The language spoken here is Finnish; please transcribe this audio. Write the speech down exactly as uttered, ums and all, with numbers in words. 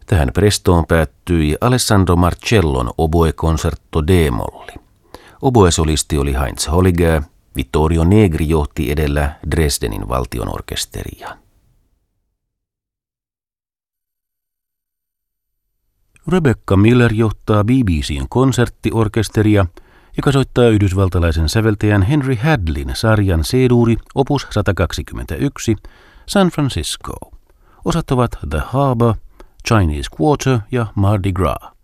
Tähän prestoon päättyi Alessandro Marcellon oboe-concerto D-molli. Oboe-solisti oli Heinz Holliger, Vittorio Negri johti edellä Dresdenin valtionorkesteria. Rebecca Miller johtaa B B C:n konserttiorkesteria, joka soittaa yhdysvaltalaisen säveltäjän Henry Hadlin sarjan C-duuri opus sata kaksikymmentäyksi San Francisco. Osat ovat The Harbor, Chinese Quarter ja Mardi Gras.